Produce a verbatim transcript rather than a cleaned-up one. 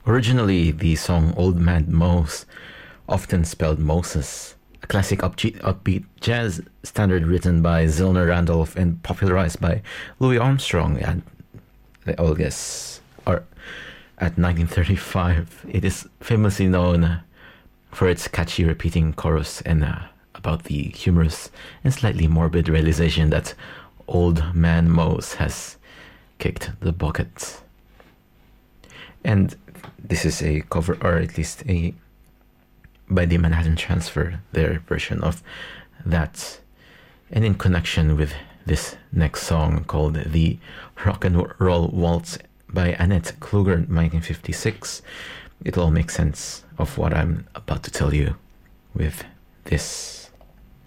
Originally, the song Old Man Mose, often spelled Moses, a classic upbeat, upbeat jazz standard written by Zilner Randolph and popularized by Louis Armstrong at, I guess, or at nineteen thirty-five. It is famously known for its catchy repeating chorus and uh, about the humorous and slightly morbid realization that Old Man Mose has kicked the bucket. And this is a cover, or at least a by the Manhattan Transfer, their version of that. And in connection with this next song called The Rock and Roll Waltz by Annette Kluger, nineteen fifty-six, it all makes sense of what I'm about to tell you with this.